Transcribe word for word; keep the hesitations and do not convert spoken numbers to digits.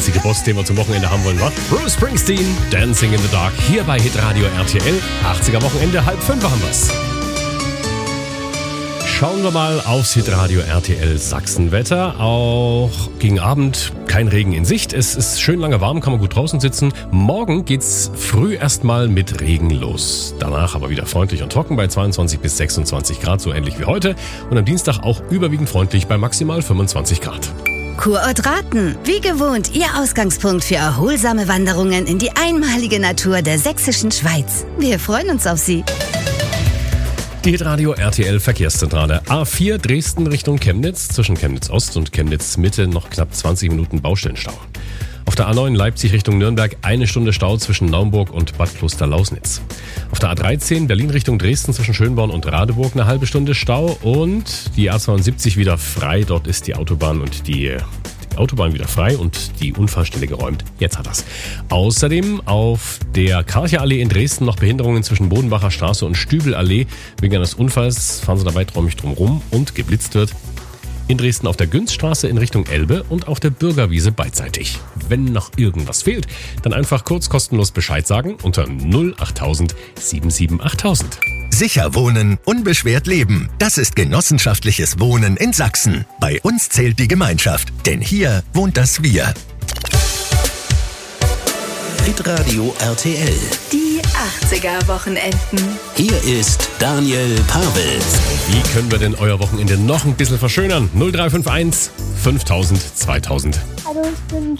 riesige Boss-Thema zum Wochenende haben wollen, war Bruce Springsteen, Dancing in the Dark, hier bei Hitradio R T L. achtziger Wochenende, halb fünf haben wir's. Schauen wir mal aufs Hitradio R T L Sachsenwetter. Auch gegen Abend kein Regen in Sicht. Es ist schön lange warm, kann man gut draußen sitzen. Morgen geht's früh erstmal mit Regen los. Danach aber wieder freundlich und trocken bei zweiundzwanzig bis sechsundzwanzig Grad, so ähnlich wie heute. Und am Dienstag auch überwiegend freundlich bei maximal fünfundzwanzig Grad. Kurort Raten, wie gewohnt Ihr Ausgangspunkt für erholsame Wanderungen in die einmalige Natur der sächsischen Schweiz. Wir freuen uns auf Sie. Die Hitradio R T L Verkehrszentrale. A vier Dresden Richtung Chemnitz. Zwischen Chemnitz Ost und Chemnitz Mitte noch knapp zwanzig Minuten Baustellenstau. Auf der A neun Leipzig Richtung Nürnberg eine Stunde Stau zwischen Naumburg und Bad Kloster-Lausnitz. Auf der A dreizehn Berlin Richtung Dresden zwischen Schönborn und Radeburg eine halbe Stunde Stau. Und die A zweiundsiebzig wieder frei. Dort ist die Autobahn und die... Autobahn wieder frei und die Unfallstelle geräumt. Jetzt hat er's. Außerdem auf der Karcher-Allee in Dresden noch Behinderungen zwischen Bodenbacher Straße und Stübelallee. Wegen eines Unfalls fahren Sie da weiträumig drum rum und geblitzt wird. In Dresden auf der Günzstraße in Richtung Elbe und auf der Bürgerwiese beidseitig. Wenn noch irgendwas fehlt, dann einfach kurz kostenlos Bescheid sagen unter null achttausend siebenundsiebzig achttausend. Sicher wohnen, unbeschwert leben. Das ist genossenschaftliches Wohnen in Sachsen. Bei uns zählt die Gemeinschaft, denn hier wohnt das Wir. Hitradio R T L. Die achtziger Wochenenden. Hier ist Daniel Pavel. Wie können wir denn euer Wochenende noch ein bisschen verschönern? null drei fünf eins fünftausend zweitausend. Hallo, ich bin